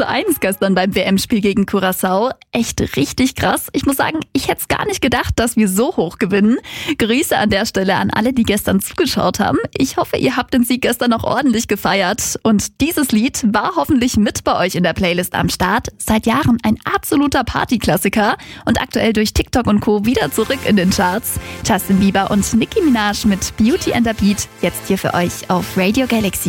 2:1 gestern beim WM-Spiel gegen Curaçao. Echt richtig krass. Ich muss sagen, ich hätte es gar nicht gedacht, dass wir so hoch gewinnen. Grüße an der Stelle an alle, die gestern zugeschaut haben. Ich hoffe, ihr habt den Sieg gestern noch ordentlich gefeiert. Und dieses Lied war hoffentlich mit bei euch in der Playlist am Start. Seit Jahren ein absoluter Partyklassiker und aktuell durch TikTok und Co. wieder zurück in den Charts. Justin Bieber und Nicki Minaj mit Beauty and the Beat jetzt hier für euch auf Radio Galaxy.